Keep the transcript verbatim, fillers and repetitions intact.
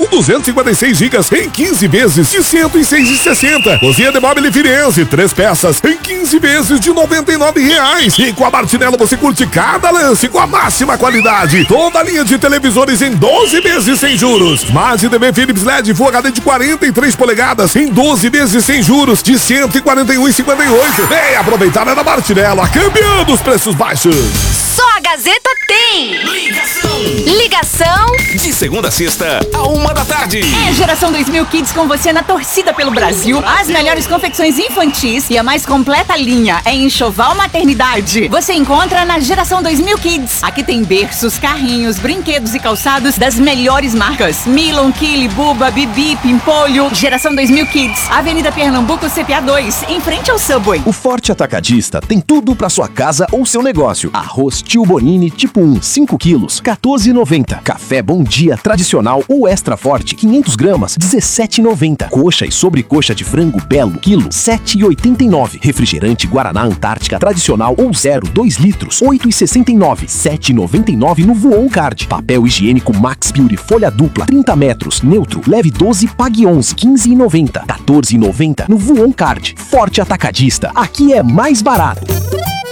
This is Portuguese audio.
duzentos e cinquenta e seis gigas em quinze vezes de cento e seis reais e sessenta centavos. Cozinha de Mobile Firenze, três peças em quinze vezes de noventa e nove reais. E com a Martinello você curte cada lance com a máxima qualidade. Toda a linha de televisores em doze vezes sem juros. Smart T V Philips L E D Full H D de quarenta e três polegadas em doze vezes sem juros de cento e quarenta e um reais e cinquenta e oito centavos. Vem aproveitar na Martinello, a campeã dos preços baixos. Só a Gazeta tem. Ligação. Ligação. De segunda a sexta, a uma da tarde. É Geração dois mil Kids com você na torcida pelo Brasil. As melhores confecções infantis e a mais completa linha é enxoval maternidade. Você encontra na Geração dois mil Kids. Aqui tem berços, carrinhos, brinquedos e calçados das melhores marcas. Milon, Kili, Buba, Bibi, Pimpolho. Geração dois mil Kids. Avenida Pernambuco, C P A dois, em frente ao Subway. O Forte Atacadista tem tudo para sua casa ou seu negócio. Arroz Tio Bonini tipo um, cinco quilos, quatorze reais e noventa centavos. Café Bom Dia tradicional ou extra forte, quinhentas gramas, dezessete reais e noventa centavos. Coxa e sobrecoxa de frango Belo, quilo, sete reais e oitenta e nove centavos. Refrigerante Guaraná Antártica tradicional ou zero, dois litros, oito reais e sessenta e nove centavos. sete reais e noventa e nove centavos no Voon Card. Papel higiênico Max Beauty folha dupla, trinta metros, neutro, leve doze, pague onze, quinze reais e noventa centavos. quatorze reais e noventa centavos no Voon Card. Forte Atacadista, aqui é mais barato.